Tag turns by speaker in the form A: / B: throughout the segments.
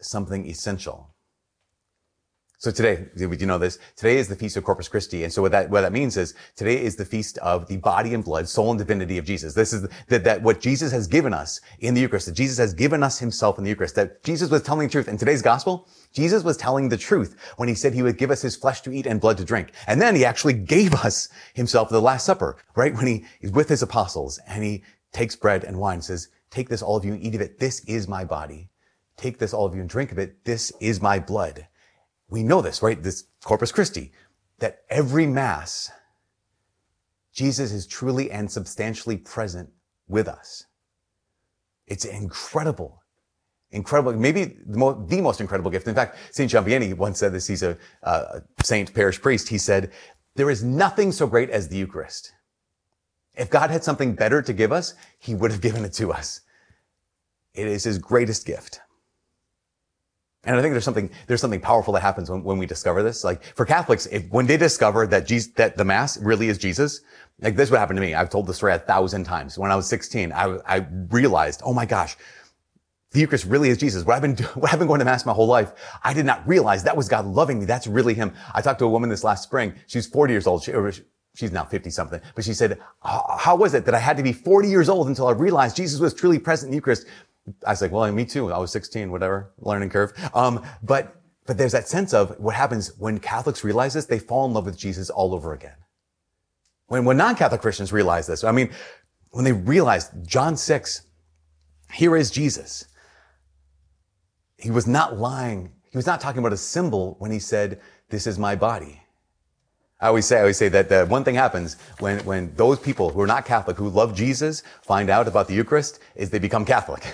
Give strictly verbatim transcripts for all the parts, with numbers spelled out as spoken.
A: something essential. So today, you know this, today is the feast of Corpus Christi. And so what that, what that means is today is the feast of the body and blood, soul and divinity of Jesus. This is that, that what Jesus has given us in the Eucharist, that Jesus has given us himself in the Eucharist, that Jesus was telling the truth. In today's gospel, Jesus was telling the truth when he said he would give us his flesh to eat and blood to drink. And then he actually gave us himself at the Last Supper, right? When he is with his apostles and he takes bread and wine and says, take this, all of you, and eat of it. This is my body. Take this, all of you, and drink of it. This is my blood. We know this, right? This Corpus Christi, that every Mass, Jesus is truly and substantially present with us. It's incredible, incredible, maybe the, mo- the most incredible gift. In fact, Saint John Vianney once said this. He's a, uh, a saint, parish priest. He said, there is nothing so great as the Eucharist. If God had something better to give us, he would have given it to us. It is his greatest gift. And I think there's something, there's something powerful that happens when, when we discover this. Like for Catholics, if, when they discover that Jesus, that the Mass really is Jesus, like this would happen to me. I've told this story a thousand times. When I was sixteen, I, I realized, oh my gosh, the Eucharist really is Jesus. What I've been, what I've been going to Mass my whole life, I did not realize that was God loving me. That's really him. I talked to a woman this last spring. She's forty years old. She, or she's now fifty something, but she said, how was it that I had to be forty years old until I realized Jesus was truly present in the Eucharist? I was like, well, me too. I was sixteen, whatever, learning curve. Um, but, but there's that sense of what happens when Catholics realize this, they fall in love with Jesus all over again. When, when non-Catholic Christians realize this, I mean, when they realize John six, here is Jesus. He was not lying. He was not talking about a symbol when he said, this is my body. I always say, I always say that the one thing happens when, when those people who are not Catholic, who love Jesus, find out about the Eucharist, is they become Catholic.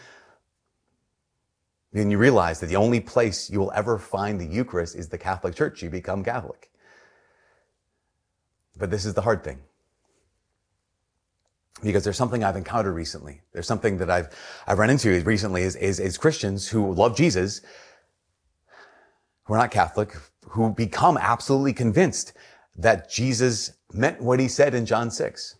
A: Then you realize that the only place you will ever find the Eucharist is the Catholic Church. You become Catholic. But this is the hard thing. Because there's something I've encountered recently. There's something that I've, I've run into recently is, is, is Christians who love Jesus, who are not Catholic, who become absolutely convinced that Jesus meant what he said in John six.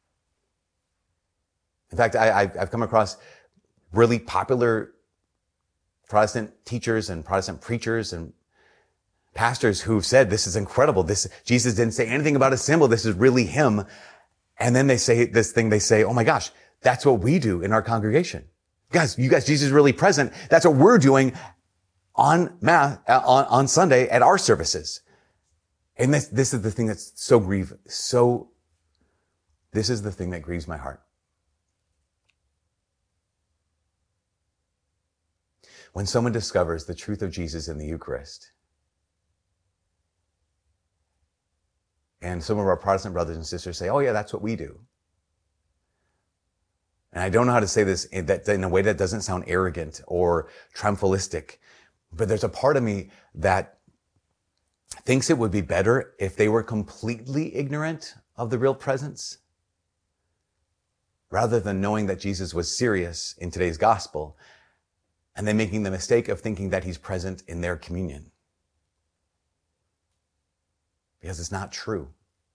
A: In fact, I, I've come across really popular Protestant teachers and Protestant preachers and pastors who've said, this is incredible. This, Jesus didn't say anything about a symbol. This is really him. And then they say this thing, they say, oh my gosh, that's what we do in our congregation. Guys, you guys, Jesus is really present. That's what we're doing on Mass, on, on Sunday at our services. And this, this is the thing that's so grievous. So, this is the thing that grieves my heart. When someone discovers the truth of Jesus in the Eucharist, and some of our Protestant brothers and sisters say, oh yeah, that's what we do. And I don't know how to say this in, that, in a way that doesn't sound arrogant or triumphalistic, but there's a part of me that thinks it would be better if they were completely ignorant of the real presence, rather than knowing that Jesus was serious in today's gospel, and then making the mistake of thinking that he's present in their communion. Because it's not true.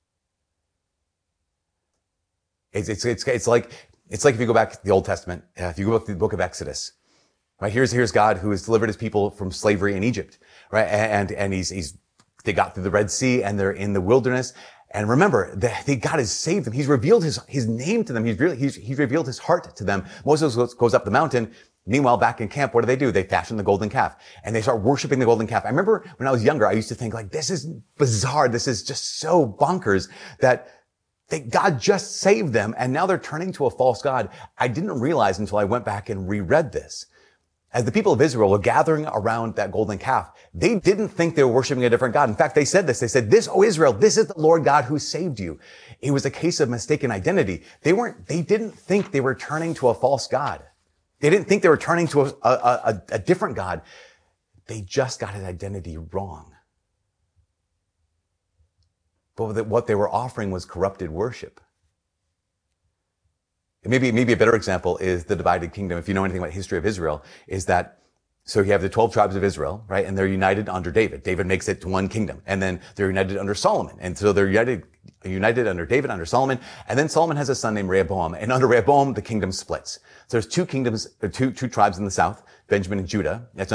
A: It's, it's, it's, it's like, it's like if you go back to the Old Testament, uh, if you go back to the book of Exodus, right? Here's, here's God who has delivered his people from slavery in Egypt, right? And, and he's, he's, they got through the Red Sea and they're in the wilderness. And remember that God has saved them. He's revealed his, his name to them. He's really, he's, he's revealed his heart to them. Moses goes, goes up the mountain. Meanwhile, back in camp, what do they do? They fashion the golden calf and they start worshiping the golden calf. I remember when I was younger, I used to think like, this is bizarre. This is just so bonkers that they, God just saved them. And now they're turning to a false God. I didn't realize until I went back and reread this. As the people of Israel were gathering around that golden calf, they didn't think they were worshiping a different God. In fact, they said this. They said, this, O Israel, this is the Lord God who saved you. It was a case of mistaken identity. They weren't, they didn't think they were turning to a false God. They didn't think they were turning to a, a, a, a different God. They just got his identity wrong. But what they were offering was corrupted worship. Maybe, maybe a better example is the divided kingdom. If you know anything about the history of Israel, is that, so you have the twelve tribes of Israel, right? And they're united under David. David makes it to one kingdom. And then they're united under Solomon. And so they're united, united under David, under Solomon. And then Solomon has a son named Rehoboam. And under Rehoboam, the kingdom splits. So there's two kingdoms, two, two tribes in the south, Benjamin and Judah. That's